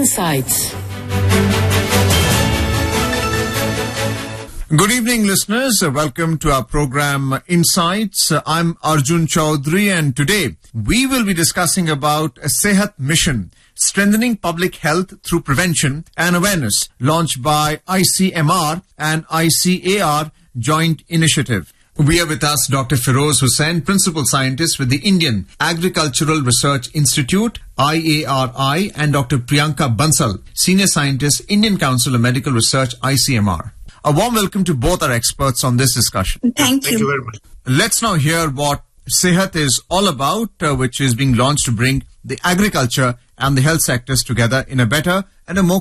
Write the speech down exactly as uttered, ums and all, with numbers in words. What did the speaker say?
Insights. Good evening, listeners. Uh, Welcome to our program Insights. Uh, I'm Arjun Chaudhary, and today we will be discussing about a Sehat Mission, strengthening public health through prevention and awareness, launched by I C M R and I C A R joint initiative. We are with us Doctor Feroz Hussain, Principal Scientist with the Indian Agricultural Research Institute, I A R I, and Doctor Priyanka Bansal, Senior Scientist, Indian Council of Medical Research, I C M R. A warm welcome to both our experts on this discussion. Thank you. Thank you very much. Let's now hear what Sehat is all about, uh, which is being launched to bring the agriculture and the health sectors together in a better and a more